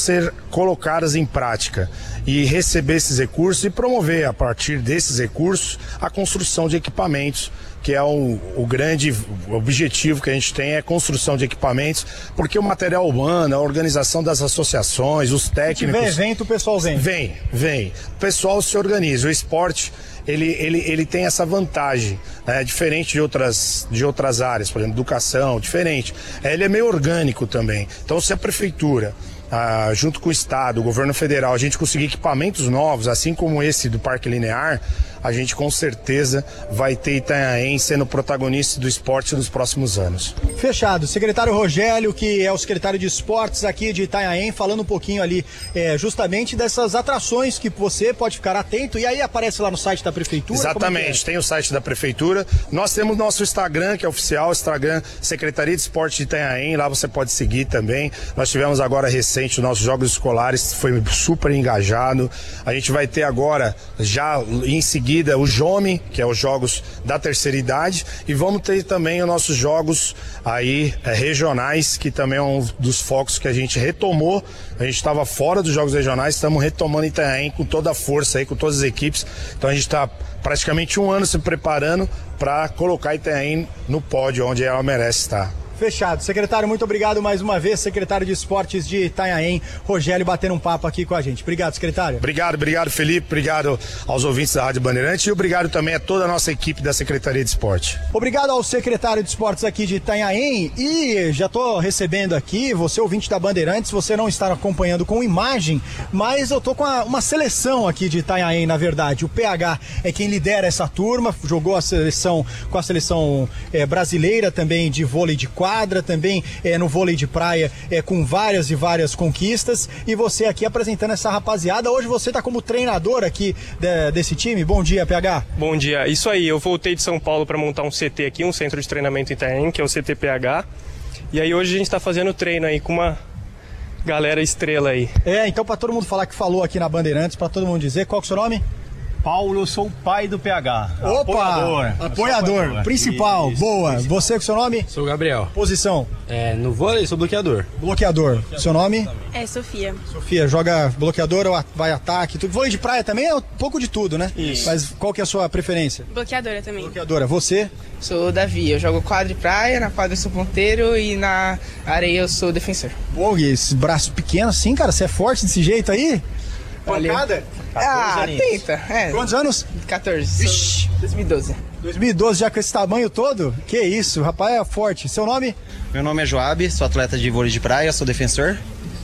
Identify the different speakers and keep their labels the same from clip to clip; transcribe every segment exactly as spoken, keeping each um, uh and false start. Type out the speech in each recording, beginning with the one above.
Speaker 1: ser colocadas em prática e receber esses recursos e promover, a partir desses recursos, a construção de equipamentos, que é o, o grande objetivo que a gente tem, é a construção de equipamentos, porque o material humano, a organização das associações, os técnicos...
Speaker 2: Se tiver evento, o pessoal vem.
Speaker 1: Vem, vem. O pessoal se organiza. O esporte, ele, ele, ele tem essa vantagem, né? Diferente de outras, de outras áreas, por exemplo, educação, diferente. Ele é meio orgânico também. Então, se a prefeitura... Ah, junto com o Estado, o governo federal, a gente conseguir equipamentos novos, assim como esse do Parque Linear, a gente com certeza vai ter Itanhaém sendo protagonista do esporte nos próximos anos.
Speaker 2: Fechado. Secretário Rogério, que é o secretário de esportes aqui de Itanhaém, falando um pouquinho ali é, justamente dessas atrações que você pode ficar atento, e aí aparece lá no site da prefeitura?
Speaker 1: Exatamente, é? Tem o site da prefeitura, nós temos nosso Instagram, que é oficial, Instagram Secretaria de Esporte de Itanhaém, lá você pode seguir também. Nós tivemos agora recente os nossos jogos escolares, foi super engajado. A gente vai ter agora, já em seguida, o Jome, que é os jogos da terceira idade, e vamos ter também os nossos jogos aí é, regionais, que também é um dos focos que a gente retomou. A gente estava fora dos jogos regionais, estamos retomando Itanhaém com toda a força aí, com todas as equipes. Então a gente está praticamente um ano se preparando para colocar Itanhaém no pódio onde ela merece estar.
Speaker 2: Fechado. Secretário, muito obrigado mais uma vez, secretário de esportes de Itanhaém, Rogério, batendo um papo aqui com a gente. Obrigado, secretário.
Speaker 1: Obrigado, obrigado, Felipe, obrigado aos ouvintes da Rádio Bandeirante e obrigado também a toda a nossa equipe da Secretaria de Esporte.
Speaker 2: Obrigado ao secretário de esportes aqui de Itanhaém, e já estou recebendo aqui, você ouvinte da Bandeirantes, você não está acompanhando com imagem, mas eu estou com a, uma seleção aqui de Itanhaém, na verdade. O P H é quem lidera essa turma, jogou a seleção com a seleção é, brasileira também de vôlei de quadra, também é, no vôlei de praia, é, com várias e várias conquistas, e você aqui apresentando essa rapaziada. Hoje você está como treinador aqui de, desse time. Bom dia, P H.
Speaker 3: Bom dia, isso aí, eu voltei de São Paulo para montar um C T aqui, um centro de treinamento em Itanhaém, que é o C T P H, e aí hoje a gente está fazendo treino aí com uma galera estrela aí.
Speaker 2: É, então para todo mundo falar que falou aqui na Bandeirantes, para todo mundo dizer, qual que é o seu nome?
Speaker 4: Paulo, eu sou o pai do P H.
Speaker 2: Opa! Apoiador. Apoiador, apoiador. Principal. Isso, boa. Principal. Você, com seu nome?
Speaker 5: Sou o Gabriel.
Speaker 2: Posição?
Speaker 5: É, no vôlei, sou bloqueador.
Speaker 2: Bloqueador. bloqueador. Seu nome?
Speaker 6: É Sofia.
Speaker 2: Sofia, joga bloqueador ou vai ataque? Tudo. Vôlei de praia também é um pouco de tudo, né?
Speaker 6: Isso.
Speaker 2: Mas qual que é a sua preferência?
Speaker 6: Bloqueadora também.
Speaker 2: Bloqueadora. Você?
Speaker 7: Sou o Davi, eu jogo quadra de praia, na quadra eu sou ponteiro e na areia eu sou defensor.
Speaker 2: Pô, e esse braço pequeno assim, cara? Você é forte desse jeito aí? Pancada?
Speaker 7: Ah, tenta. É.
Speaker 2: Quantos anos?
Speaker 7: quatorze. Ixi. dois mil e doze.
Speaker 2: dois mil e doze, já com esse tamanho todo? Que isso, o rapaz é forte. Seu nome?
Speaker 8: Meu nome é Joab, sou atleta de vôlei de praia, sou defensor.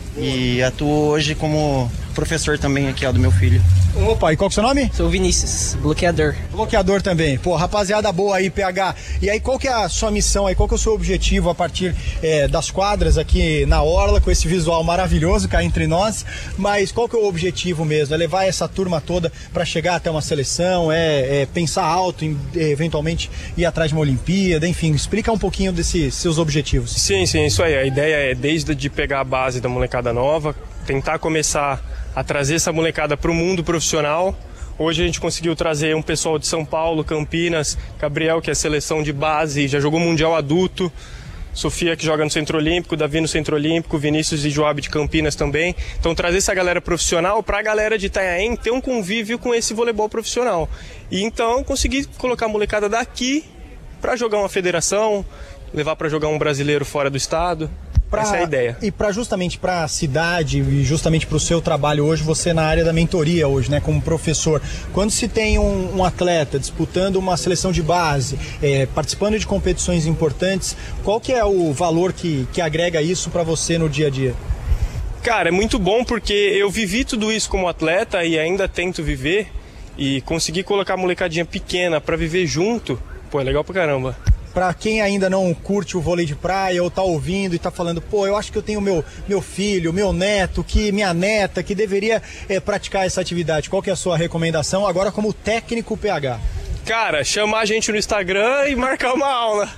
Speaker 8: E atuo hoje como professor também aqui, ó, do meu filho.
Speaker 2: Opa, e qual que é o seu nome?
Speaker 7: Sou o Vinícius, bloqueador.
Speaker 2: Bloqueador também. Pô, rapaziada boa aí, P H. E aí, qual que é a sua missão aí? Qual que é o seu objetivo a partir é, das quadras aqui na Orla, com esse visual maravilhoso cá entre nós? Mas qual que é o objetivo mesmo? É levar essa turma toda para chegar até uma seleção? É, é pensar alto em, eventualmente, ir atrás de uma Olimpíada? Enfim, explica um pouquinho desses seus objetivos.
Speaker 3: Sim, sim, isso aí. A ideia é desde de pegar a base da molecada nova, tentar começar a trazer essa molecada para o mundo profissional. Hoje a gente conseguiu trazer um pessoal de São Paulo, Campinas, Gabriel, que é seleção de base, já jogou Mundial Adulto, Sofia, que joga no Centro Olímpico, Davi no Centro Olímpico, Vinícius e Joab de Campinas também. Então trazer essa galera profissional para a galera de Itanhaém ter um convívio com esse voleibol profissional. E então conseguir colocar a molecada daqui para jogar uma federação, levar para jogar um brasileiro fora do estado. Pra, Essa é a ideia.
Speaker 2: E para justamente para a cidade e justamente para o seu trabalho hoje, você na área da mentoria hoje, né, como professor, quando se tem um, um atleta disputando uma seleção de base, é, participando de competições importantes, qual que é o valor que, que agrega isso para você no dia a dia?
Speaker 3: Cara, é muito bom porque eu vivi tudo isso como atleta e ainda tento viver, e conseguir colocar a molecadinha pequena para viver junto, pô, é legal pra caramba.
Speaker 2: Para quem ainda não curte o vôlei de praia ou tá ouvindo e tá falando, pô, eu acho que eu tenho meu, meu filho, meu neto, que minha neta, que deveria é, praticar essa atividade. Qual que é a sua recomendação agora como técnico P H?
Speaker 3: Cara, chamar a gente no Instagram e marcar uma aula.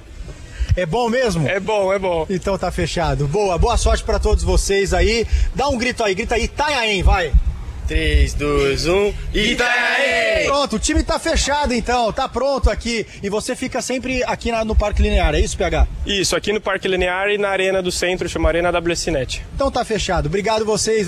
Speaker 2: É bom mesmo?
Speaker 3: É bom, é bom.
Speaker 2: Então tá fechado. Boa, boa sorte para todos vocês aí. Dá um grito aí, grita aí, Itanhaém, vai.
Speaker 3: três, dois, um, Itanhaém!
Speaker 2: Pronto, o time tá fechado então, tá pronto aqui. E você fica sempre aqui na, no Parque Linear, é isso, P H?
Speaker 3: Isso, aqui no Parque Linear e na arena do centro, chama Arena W S Net.
Speaker 2: Então tá fechado, obrigado vocês.